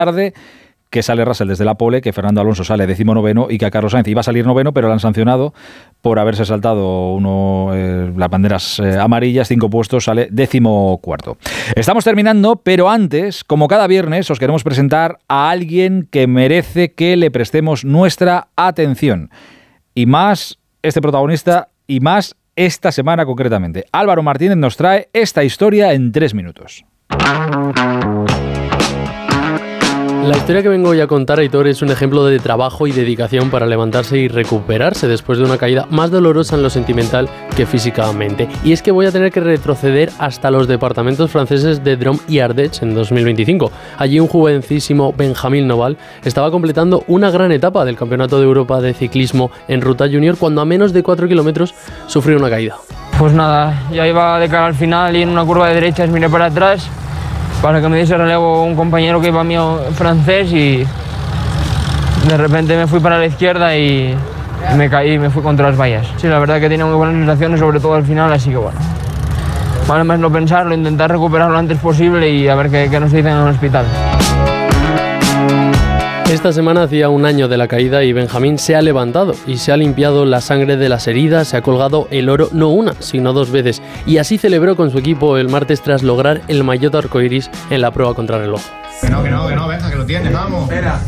tarde que sale Russell desde la pole, que Fernando Alonso sale 19º y que a Carlos Sainz iba a salir 9º, pero lo han sancionado por haberse saltado las banderas amarillas, 5 puestos, sale 14º. Estamos terminando, pero antes, como cada viernes, os queremos presentar a alguien que merece que le prestemos nuestra atención. Y más este protagonista, y más esta semana concretamente. Álvaro Martínez nos trae esta historia en 3 minutos. La historia que vengo hoy a contar, Aitor, es un ejemplo de trabajo y dedicación para levantarse y recuperarse después de una caída más dolorosa en lo sentimental que físicamente. Y es que voy a tener que retroceder hasta los departamentos franceses de Drôme y Ardèche en 2025. Allí un jovencísimo Benjamín Noval estaba completando una gran etapa del Campeonato de Europa de Ciclismo en ruta junior cuando a menos de 4 kilómetros sufrió una caída. Pues nada, ya iba de cara al final y en una curva de derechas miré para atrás para que me diese relevo un compañero que iba mío francés y de repente me fui para la izquierda y me caí y me fui contra las vallas. Sí, la verdad que tenía muy buenas sensaciones, sobre todo al final, así que bueno. Vale más no pensarlo, intentar recuperarlo lo antes posible y a ver qué nos dicen en el hospital. Esta semana hacía un año de la caída y Benjamín se ha levantado y se ha limpiado la sangre de las heridas, se ha colgado el oro no una, sino 2 veces. Y así celebró con su equipo el martes tras lograr el maillot arcoiris en la prueba contrarreloj. Que no, venga, que lo tienes, vamos. Espera.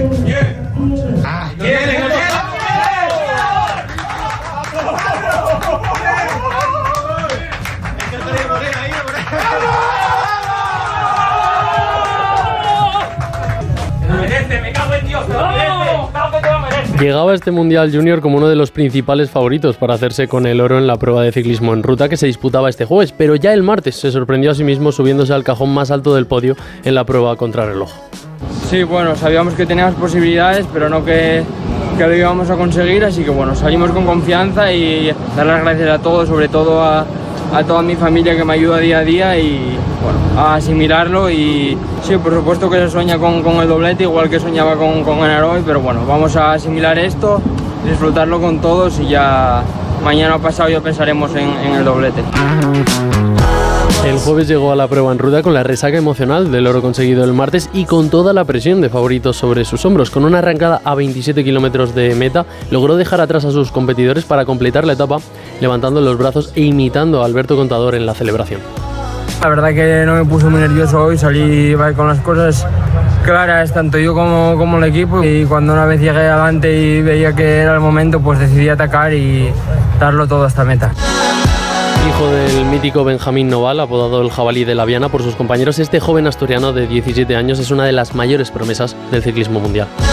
Llegaba a este Mundial Junior como uno de los principales favoritos para hacerse con el oro en la prueba de ciclismo en ruta que se disputaba este jueves, pero ya el martes se sorprendió a sí mismo subiéndose al cajón más alto del podio en la prueba contrarreloj. Sí, bueno, sabíamos que teníamos posibilidades, pero no que lo íbamos a conseguir, así que bueno, salimos con confianza y dar las gracias a todos, sobre todo a toda mi familia que me ayuda día a día y bueno, a asimilarlo y sí, por supuesto que se sueña con el doblete, igual que soñaba con ganar hoy, pero bueno, vamos a asimilar esto, disfrutarlo con todos y ya mañana pasado ya pensaremos en el doblete. El jueves llegó a la prueba en ruta con la resaca emocional del oro conseguido el martes y con toda la presión de favoritos sobre sus hombros. Con una arrancada a 27 kilómetros de meta, logró dejar atrás a sus competidores para completar la etapa, levantando los brazos e imitando a Alberto Contador en la celebración. La verdad que no me puse muy nervioso hoy, salí con las cosas claras, tanto yo como el equipo, y cuando una vez llegué adelante y veía que era el momento, pues decidí atacar y darlo todo hasta meta. Hijo del mítico Benjamín Noval, apodado el jabalí de la Viana por sus compañeros, este joven asturiano de 17 años es una de las mayores promesas del ciclismo mundial.